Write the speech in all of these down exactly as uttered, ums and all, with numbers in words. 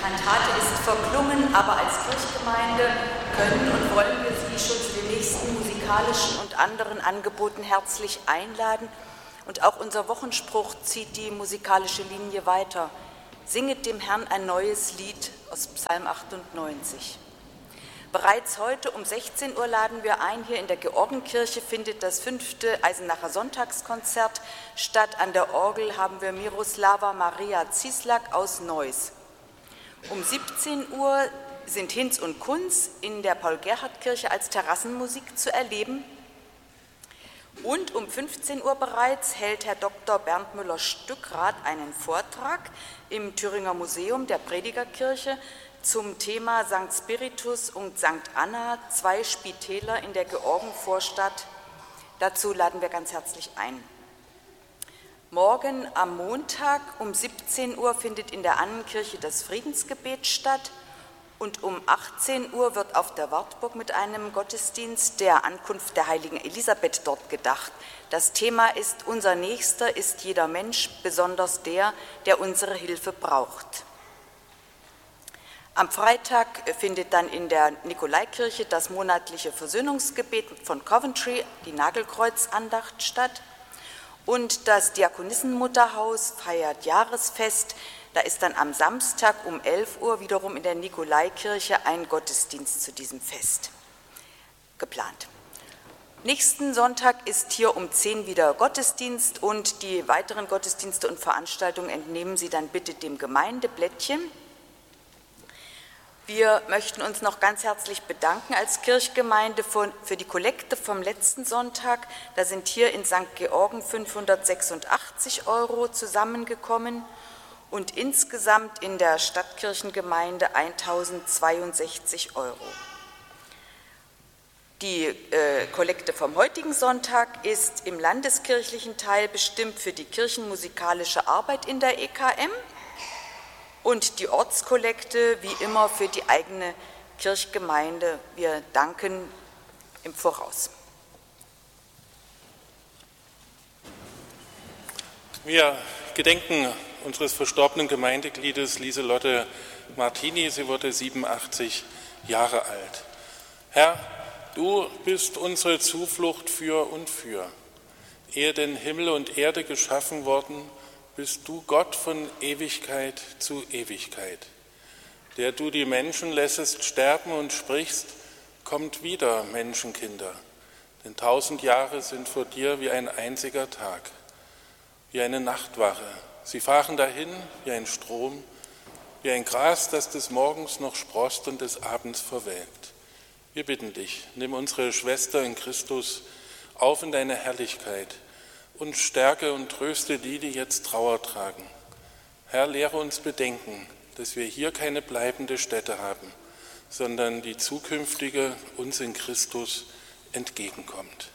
Kantate ist verklungen, aber als Kirchgemeinde können und wollen wir Sie schon zu den nächsten musikalischen und anderen Angeboten herzlich einladen. Und auch unser Wochenspruch zieht die musikalische Linie weiter. Singet dem Herrn ein neues Lied aus Psalm achtundneunzig. Bereits heute um sechzehn Uhr laden wir ein, hier in der Georgenkirche findet das fünfte Eisenacher Sonntagskonzert statt. An der Orgel haben wir Miroslava Maria Zieslak aus Neuss. Um siebzehn Uhr sind Hinz und Kunz in der Paul-Gerhardt-Kirche als Terrassenmusik zu erleben. Und um fünfzehn Uhr bereits hält Herr Doktor Bernd Müller-Stückrath einen Vortrag im Thüringer Museum der Predigerkirche zum Thema Sankt Spiritus und Sankt Anna, zwei Spitäler in der Georgenvorstadt. Dazu laden wir ganz herzlich ein. Morgen am Montag um siebzehn Uhr findet in der Annenkirche das Friedensgebet statt und um achtzehn Uhr wird auf der Wartburg mit einem Gottesdienst der Ankunft der heiligen Elisabeth dort gedacht. Das Thema ist: Unser Nächster ist jeder Mensch, besonders der, der unsere Hilfe braucht. Am Freitag findet dann in der Nikolaikirche das monatliche Versöhnungsgebet von Coventry, die Nagelkreuzandacht, statt. Und das Diakonissenmutterhaus feiert Jahresfest. Da ist dann am Samstag um elf Uhr wiederum in der Nikolaikirche ein Gottesdienst zu diesem Fest geplant. Nächsten Sonntag ist hier um zehn wieder Gottesdienst und die weiteren Gottesdienste und Veranstaltungen entnehmen Sie dann bitte dem Gemeindeblättchen. Wir möchten uns noch ganz herzlich bedanken als Kirchgemeinde für die Kollekte vom letzten Sonntag. Da sind hier in Sankt Georgen fünfhundertsechsundachtzig Euro zusammengekommen und insgesamt in der Stadtkirchengemeinde eintausendzweiundsechzig Euro. Die äh, Kollekte vom heutigen Sonntag ist im landeskirchlichen Teil bestimmt für die kirchenmusikalische Arbeit in der E K M. Und die Ortskollekte wie immer für die eigene Kirchgemeinde. Wir danken im Voraus. Wir gedenken unseres verstorbenen Gemeindegliedes Lieselotte Martini. Sie wurde siebenundachtzig Jahre alt. Herr, du bist unsere Zuflucht für und für. Ehe denn Himmel und Erde geschaffen worden, bist du Gott von Ewigkeit zu Ewigkeit, der du die Menschen lässest sterben und sprichst: Kommt wieder, Menschenkinder, denn tausend Jahre sind vor dir wie ein einziger Tag, wie eine Nachtwache. Sie fahren dahin wie ein Strom, wie ein Gras, das des Morgens noch sproßt und des Abends verwelkt. Wir bitten dich, nimm unsere Schwester in Christus auf in deine Herrlichkeit und stärke und tröste die, die jetzt Trauer tragen. Herr, lehre uns bedenken, dass wir hier keine bleibende Stätte haben, sondern die zukünftige uns in Christus entgegenkommt.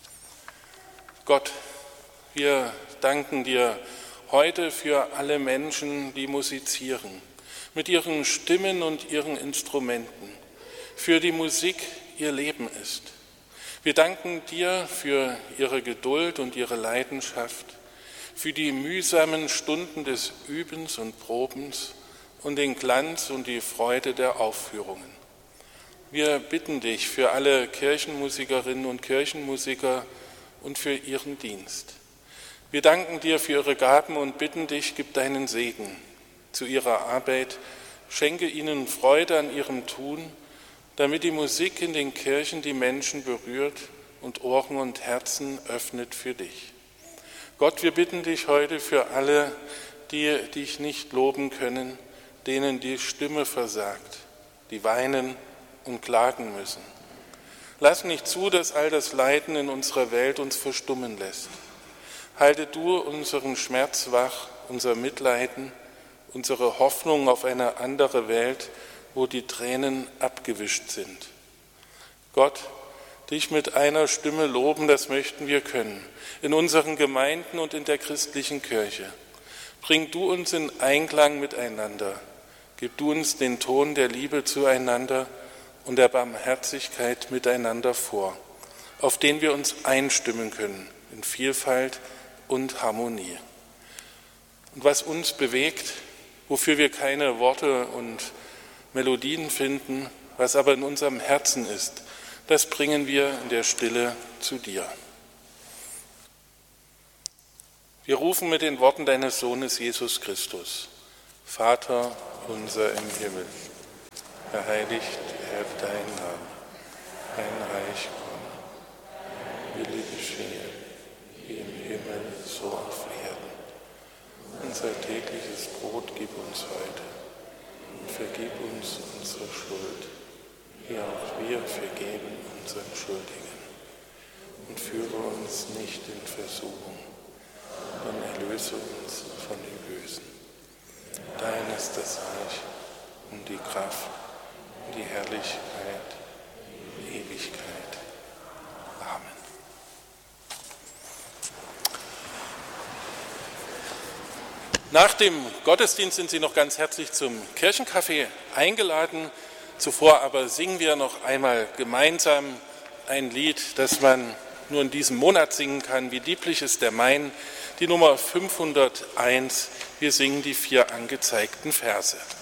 Gott, wir danken dir heute für alle Menschen, die musizieren, mit ihren Stimmen und ihren Instrumenten, für die Musik ihr Leben ist. Wir danken dir für ihre Geduld und ihre Leidenschaft, für die mühsamen Stunden des Übens und Probens und den Glanz und die Freude der Aufführungen. Wir bitten dich für alle Kirchenmusikerinnen und Kirchenmusiker und für ihren Dienst. Wir danken dir für ihre Gaben und bitten dich, gib deinen Segen zu ihrer Arbeit, schenke ihnen Freude an ihrem Tun, damit die Musik in den Kirchen die Menschen berührt und Ohren und Herzen öffnet für dich. Gott, wir bitten dich heute für alle, die dich nicht loben können, denen die Stimme versagt, die weinen und klagen müssen. Lass nicht zu, dass all das Leiden in unserer Welt uns verstummen lässt. Halte du unseren Schmerz wach, unser Mitleiden, unsere Hoffnung auf eine andere Welt, wo die Tränen abgewischt sind. Gott, dich mit einer Stimme loben, das möchten wir können, in unseren Gemeinden und in der christlichen Kirche. Bring du uns in Einklang miteinander, gib du uns den Ton der Liebe zueinander und der Barmherzigkeit miteinander vor, auf den wir uns einstimmen können in Vielfalt und Harmonie. Und was uns bewegt, wofür wir keine Worte und Melodien finden, was aber in unserem Herzen ist, das bringen wir in der Stille zu dir. Wir rufen mit den Worten deines Sohnes Jesus Christus: Vater unser im Himmel, verheiligt werde dein Name, dein Reich komme, Wille geschehe, wie im Himmel so auf Erden. Unser tägliches Brot gib uns heute und vergib uns unsere Schuld, wie auch wir vergeben unseren Schuldigen. Und führe uns nicht in Versuchung, sondern erlöse uns von dem Bösen. Dein ist das Reich und die Kraft und die Herrlichkeit in Ewigkeit. Amen. Nach dem Gottesdienst sind Sie noch ganz herzlich zum Kirchenkaffee eingeladen. Zuvor aber singen wir noch einmal gemeinsam ein Lied, das man nur in diesem Monat singen kann. Wie lieblich ist der Main, die Nummer fünfhunderteins. Wir singen die vier angezeigten Verse.